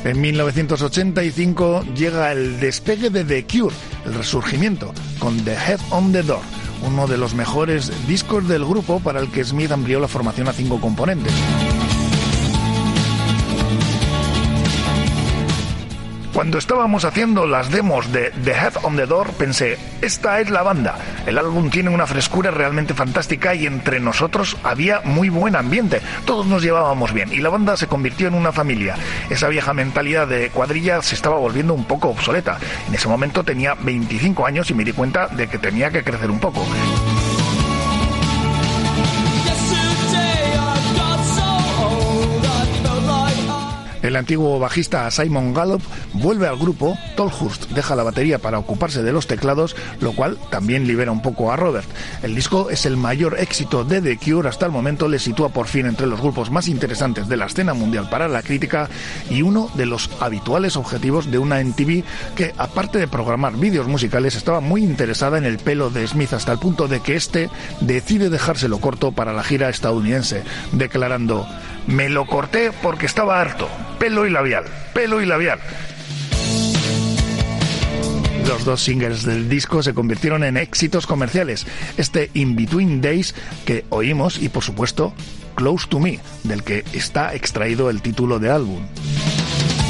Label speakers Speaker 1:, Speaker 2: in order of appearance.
Speaker 1: En 1985 llega el despegue de The Cure, el resurgimiento, con The Head on the Door, uno de los mejores discos del grupo para el que Smith amplió la formación a 5 componentes. Cuando estábamos haciendo las demos de The Head on the Door, pensé, esta es la banda. El álbum tiene una frescura realmente fantástica y entre nosotros había muy buen ambiente. Todos nos llevábamos bien y la banda se convirtió en una familia. Esa vieja mentalidad de cuadrilla se estaba volviendo un poco obsoleta. En ese momento tenía 25 años y me di cuenta de que tenía que crecer un poco. El antiguo bajista Simon Gallup vuelve al grupo, Tolhurst deja la batería para ocuparse de los teclados, lo cual también libera un poco a Robert. El disco es el mayor éxito de The Cure hasta el momento, le sitúa por fin entre los grupos más interesantes de la escena mundial para la crítica y uno de los habituales objetivos de una MTV que, aparte de programar vídeos musicales, estaba muy interesada en el pelo de Smith hasta el punto de que este decide dejárselo corto para la gira estadounidense, declarando: me lo corté porque estaba harto. Pelo y labial, pelo y labial. Los 2 singles del disco se convirtieron en éxitos comerciales. Este In Between Days que oímos y, por supuesto, Close to Me, del que está extraído el título de álbum.